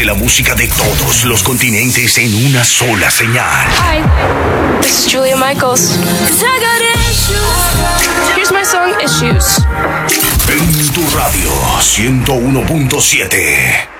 Escuche la música de todos los continentes en una sola señal. Hi, this is Julia Michaels. Here's my song, Issues. En tu radio 101.7.